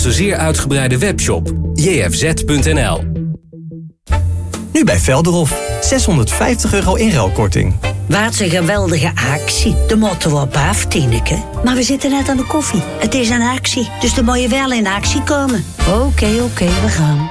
Een zeer uitgebreide webshop. jfz.nl. Nu bij Velderhof. €650 inruilkorting. Wat een geweldige actie. De motto op af, Tineke. Maar we zitten net aan de koffie. Het is een actie, dus dan moet je wel in actie komen. Oké, we gaan.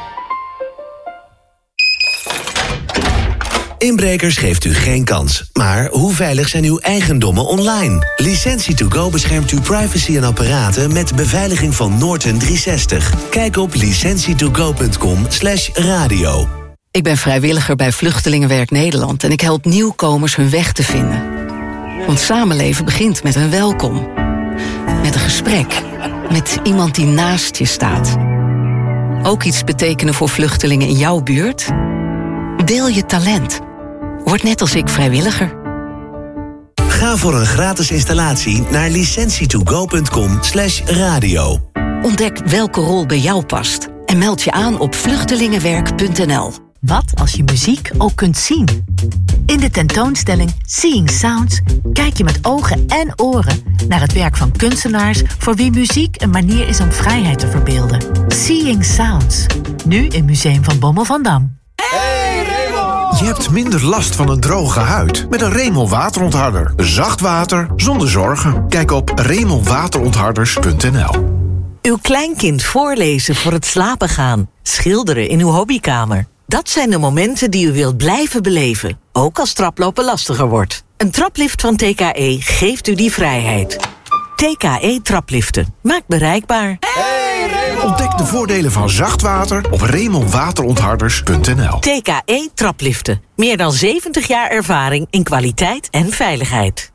Inbrekers geeft u geen kans. Maar hoe veilig zijn uw eigendommen online? Licentie2Go beschermt uw privacy en apparaten met beveiliging van Norton 360. Kijk op licentietogo.com/radio. Ik ben vrijwilliger bij Vluchtelingenwerk Nederland en ik help nieuwkomers hun weg te vinden. Want samenleven begint met een welkom. Met een gesprek. Met iemand die naast je staat. Ook iets betekenen voor vluchtelingen in jouw buurt? Deel je talent. Word net als ik vrijwilliger. Ga voor een gratis installatie naar licentietogo.com/radio. Ontdek welke rol bij jou past. En meld je aan op vluchtelingenwerk.nl. Wat als je muziek ook kunt zien? In de tentoonstelling Seeing Sounds kijk je met ogen en oren naar het werk van kunstenaars voor wie muziek een manier is om vrijheid te verbeelden. Seeing Sounds, nu in Museum van Bommel van Dam. Je hebt minder last van een droge huid met een Remel waterontharder. Zacht water zonder zorgen. Kijk op remelwaterontharders.nl. Uw kleinkind voorlezen voor het slapen gaan. Schilderen in uw hobbykamer. Dat zijn de momenten die u wilt blijven beleven. Ook als traplopen lastiger wordt. Een traplift van TKE geeft u die vrijheid. TKE trapliften. Maakt bereikbaar. Ontdek de voordelen van zacht water op remelwaterontharders.nl. TKE trapliften. Meer dan 70 jaar ervaring in kwaliteit en veiligheid.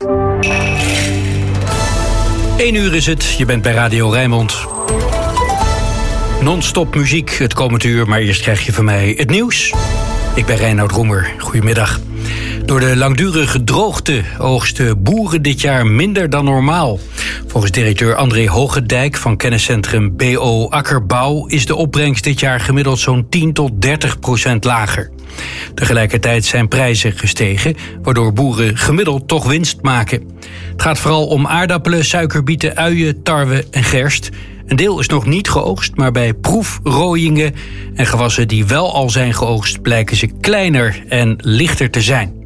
1 uur is het, je bent bij Radio Rijnmond. Non-stop muziek het komend uur, maar eerst krijg je van mij het nieuws. Ik ben Reinoud Roemer, goedemiddag. Door de langdurige droogte oogsten boeren dit jaar minder dan normaal. Volgens directeur André Hogendijk van kenniscentrum BO Akkerbouw is de opbrengst dit jaar gemiddeld zo'n 10 tot 30% lager. Tegelijkertijd zijn prijzen gestegen, waardoor boeren gemiddeld toch winst maken. Het gaat vooral om aardappelen, suikerbieten, uien, tarwe en gerst. Een deel is nog niet geoogst, maar bij proefrooiingen en gewassen die wel al zijn geoogst blijken ze kleiner en lichter te zijn.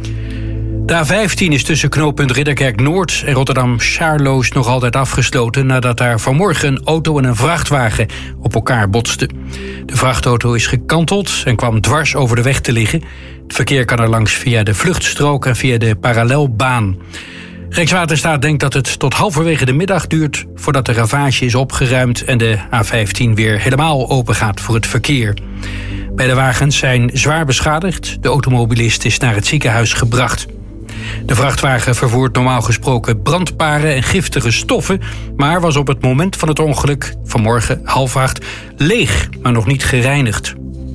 De A15 is tussen knooppunt Ridderkerk Noord en Rotterdam-Charloes nog altijd afgesloten nadat daar vanmorgen een auto en een vrachtwagen op elkaar botsten. De vrachtauto is gekanteld en kwam dwars over de weg te liggen. Het verkeer kan er langs via de vluchtstrook en via de parallelbaan. Rijkswaterstaat denkt dat het tot halverwege de middag duurt voordat de ravage is opgeruimd en de A15 weer helemaal open gaat voor het verkeer. Beide wagens zijn zwaar beschadigd. De automobilist is naar het ziekenhuis gebracht. De vrachtwagen vervoert normaal gesproken brandparen en giftige stoffen, maar was op het moment van het ongeluk, vanmorgen 7:30, leeg, maar nog niet gereinigd.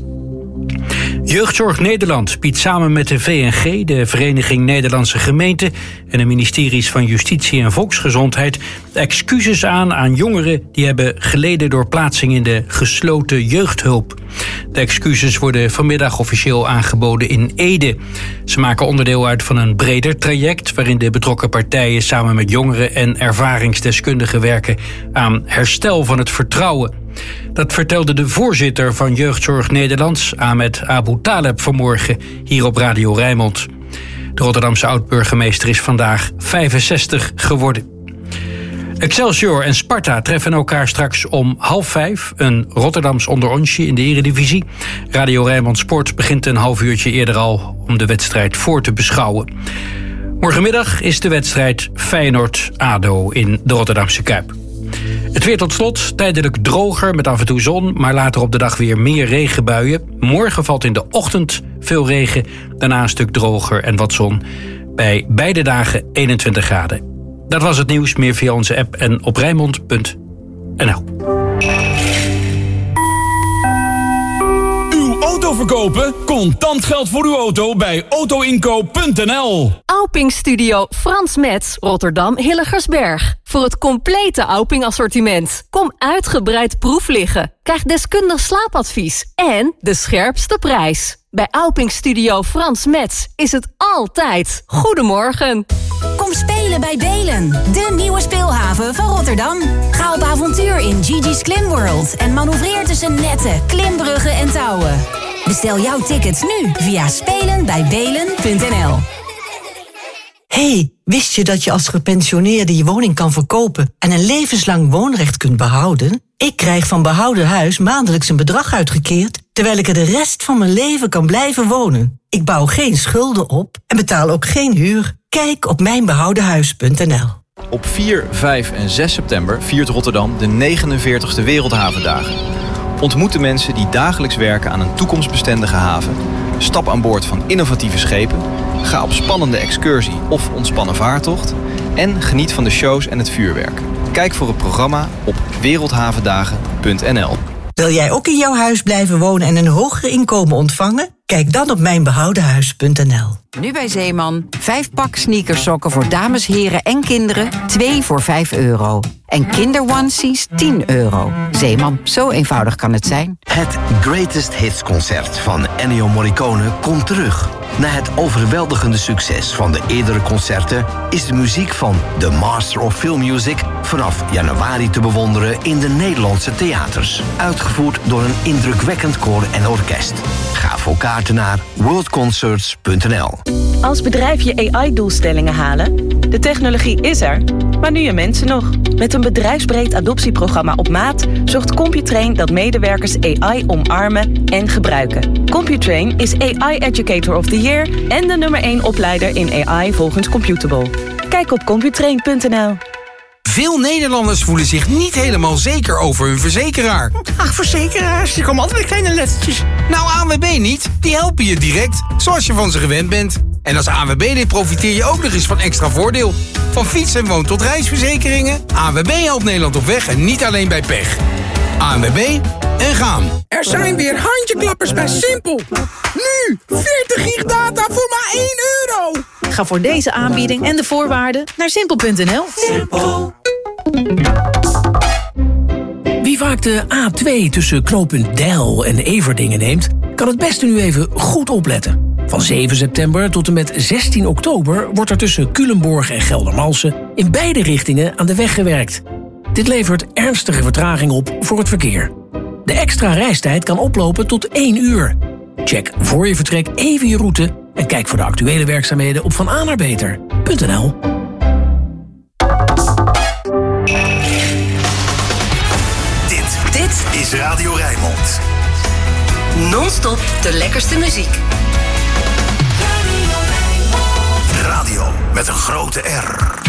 Jeugdzorg Nederland biedt samen met de VNG, de Vereniging Nederlandse Gemeenten en de ministeries van Justitie en Volksgezondheid excuses aan jongeren die hebben geleden door plaatsing in de gesloten jeugdhulp. De excuses worden vanmiddag officieel aangeboden in Ede. Ze maken onderdeel uit van een breder traject waarin de betrokken partijen samen met jongeren en ervaringsdeskundigen werken aan herstel van het vertrouwen. Dat vertelde de voorzitter van Jeugdzorg Nederland, Ahmed Abu Taleb, vanmorgen hier op Radio Rijnmond. De Rotterdamse oud-burgemeester is vandaag 65 geworden. Excelsior en Sparta treffen elkaar straks om 4:30. Een Rotterdams onderonsje in de Eredivisie. Radio Rijnmond Sport begint een half uurtje eerder al om de wedstrijd voor te beschouwen. Morgenmiddag is de wedstrijd Feyenoord-ADO in de Rotterdamse Kuip. Het weer tot slot, tijdelijk droger met af en toe zon, maar later op de dag weer meer regenbuien. Morgen valt in de ochtend veel regen, daarna een stuk droger en wat zon. Bij beide dagen 21 graden. Dat was het nieuws, meer via onze app en op Rijnmond.nl. Uw auto verkopen? Contant geld voor uw auto bij autoinkoop.nl. Auping Studio Frans Metz, Rotterdam Hilligersberg. Voor het complete Auping assortiment. Kom uitgebreid proef liggen. Krijg deskundig slaapadvies en de scherpste prijs. Bij Auping Studio Frans Metz is het altijd. Goedemorgen. Kom spelen bij Belen, de nieuwe speelhaven van Rotterdam. Ga op avontuur in Gigi's Klim World en manoeuvreer tussen netten, klimbruggen en touwen. Bestel jouw tickets nu via spelenbijbelen.nl. Hey, wist je dat je als gepensioneerde je woning kan verkopen en een levenslang woonrecht kunt behouden? Ik krijg van Behouden Huis maandelijks een bedrag uitgekeerd, terwijl ik er de rest van mijn leven kan blijven wonen. Ik bouw geen schulden op en betaal ook geen huur. Kijk op mijnbehoudenhuis.nl. Op 4, 5 en 6 september viert Rotterdam de 49e Wereldhavendagen. Ontmoet de mensen die dagelijks werken aan een toekomstbestendige haven. Stap aan boord van innovatieve schepen. Ga op spannende excursie of ontspannen vaartocht. En geniet van de shows en het vuurwerk. Kijk voor het programma op wereldhavendagen.nl. Wil jij ook in jouw huis blijven wonen en een hoger inkomen ontvangen? Kijk dan op mijnbehoudenhuis.nl. Nu bij Zeeman, 5 pak sneakersokken voor dames, heren en kinderen, 2 voor €5. En kinderonesies, €10. Zeeman, zo eenvoudig kan het zijn. Het Greatest Hits concert van Ennio Morricone komt terug. Na het overweldigende succes van de eerdere concerten is de muziek van The Master of Film Music vanaf januari te bewonderen in de Nederlandse theaters. Uitgevoerd door een indrukwekkend koor en orkest. Ga voor kaarten naar worldconcerts.nl. Als bedrijf je AI-doelstellingen halen? De technologie is er, maar nu je mensen nog. Met een bedrijfsbreed adoptieprogramma op maat zorgt Computrain dat medewerkers AI omarmen en gebruiken. Computrain is AI Educator of the Year en de nummer 1 opleider in AI volgens Computable. Kijk op computrain.nl. Veel Nederlanders voelen zich niet helemaal zeker over hun verzekeraar. Ach, verzekeraars, die komen altijd met kleine lettertjes. Nou, ANWB niet. Die helpen je direct, zoals je van ze gewend bent. En als ANWB-lid profiteer je ook nog eens van extra voordeel. Van fiets- en woon- tot reisverzekeringen. ANWB helpt Nederland op weg en niet alleen bij pech. ANWB en gaan. Er zijn weer handjeklappers bij Simpel. Nu, 40 gig data voor maar €1. Ga voor deze aanbieding en de voorwaarden naar simpel.nl. Wie vaak de A2 tussen knooppunt Deil en Everdingen neemt, kan het beste nu even goed opletten. Van 7 september tot en met 16 oktober wordt er tussen Culemborg en Geldermalsen in beide richtingen aan de weg gewerkt. Dit levert ernstige vertraging op voor het verkeer. De extra reistijd kan oplopen tot 1 uur. Check voor je vertrek even je route en kijk voor de actuele werkzaamheden op vananaarbeter.nl. Dit is Radio Rijnmond. Non-stop de lekkerste muziek. Radio met een grote R.